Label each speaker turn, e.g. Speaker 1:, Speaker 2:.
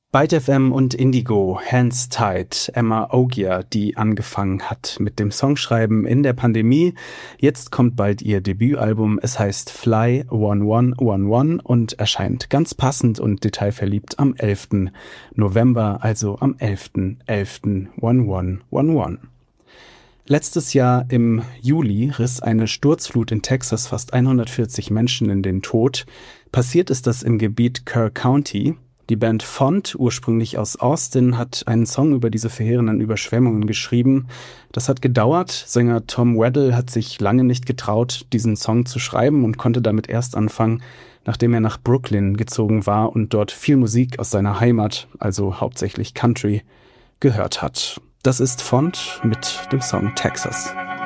Speaker 1: Byte FM und Indigo, Hands Tied, Emma Ogier, die angefangen hat mit dem Songschreiben in der Pandemie. Jetzt kommt bald ihr Debütalbum, es heißt Fly 1111 und erscheint ganz passend und detailverliebt am 11. November, also am 11.11.1111. Letztes Jahr im Juli riss eine Sturzflut in Texas fast 140 Menschen in den Tod. Passiert ist das im Gebiet Kerr County. Die Band Font, ursprünglich aus Austin, hat einen Song über diese verheerenden Überschwemmungen geschrieben. Das hat gedauert. Sänger Tom Weddle hat sich lange nicht getraut, diesen Song zu schreiben und konnte damit erst anfangen, nachdem er nach Brooklyn gezogen war und dort viel Musik aus seiner Heimat, also hauptsächlich Country, gehört hat. Das ist Font mit dem Song Texas.